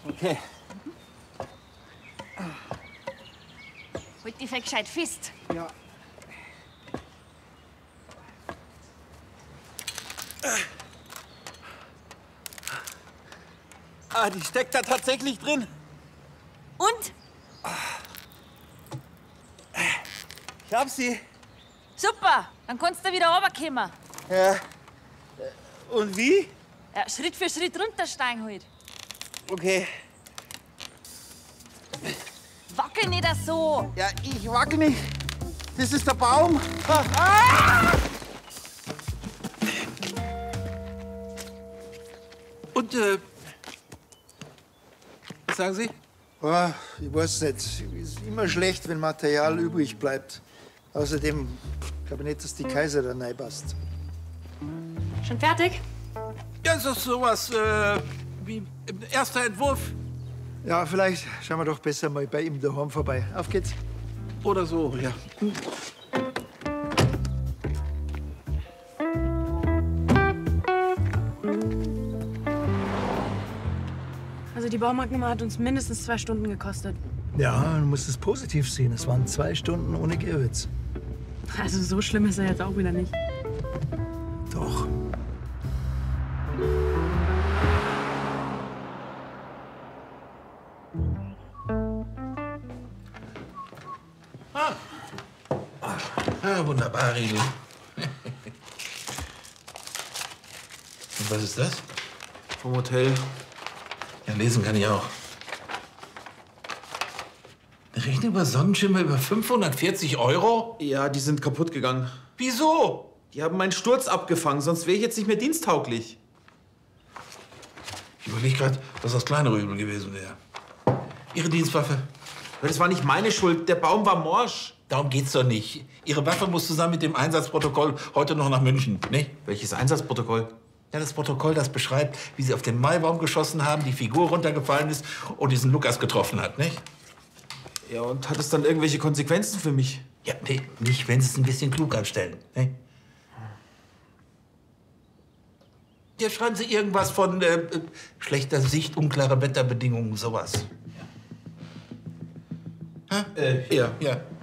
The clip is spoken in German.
Okay. Halt die gescheit fest. Ja. Ah, die steckt da tatsächlich drin. Und? Ich hab sie. Super, dann kannst du wieder runterkommen. Ja. Und wie? Ja, Schritt für Schritt runtersteigen halt. Okay. Wackel nicht so. Ja, ich wackel nicht. Das ist der Baum. Ah! Und, was sagen Sie? Oh, ich weiß nicht. Es ist immer schlecht, wenn Material übrig bleibt. Außerdem glaube ich nicht, dass die Kaiser da reinpasst. Schon fertig? Ja, so sowas wie erster Entwurf Ja, vielleicht schauen wir doch besser mal bei ihm daheim vorbei. Auf geht's. oder so, ja. Also die Baumarktnummer hat uns mindestens 2 Stunden gekostet. Ja, du musst es positiv sehen. Es waren 2 Stunden ohne Gehwitz. Also so schlimm ist er jetzt auch wieder nicht. Doch. Ah, wunderbar, Riegel. Und was ist das? Vom Hotel. Ja, lesen kann ich auch. Eine Rechnung über Sonnenschimmer über 540 €? Ja, die sind kaputt gegangen. Wieso? Die haben meinen Sturz abgefangen, sonst wäre ich jetzt nicht mehr diensttauglich. Ich überlege gerade, was das kleinere Übel gewesen wäre. Ihre Dienstwaffe? Aber das war nicht meine Schuld. Der Baum war morsch. Darum geht's doch nicht. Ihre Waffe muss zusammen mit dem Einsatzprotokoll heute noch nach München, nicht? Welches Einsatzprotokoll? Ja, das Protokoll, das beschreibt, wie Sie auf den Maibaum geschossen haben, die Figur runtergefallen ist und diesen Lukas getroffen hat, nicht? Ja, und hat es dann irgendwelche Konsequenzen für mich? Ja, nee, nicht, wenn Sie es ein bisschen klug anstellen, nicht? Ja, schreiben Sie irgendwas von schlechter Sicht, unklare Wetterbedingungen, sowas. Ja. Ja.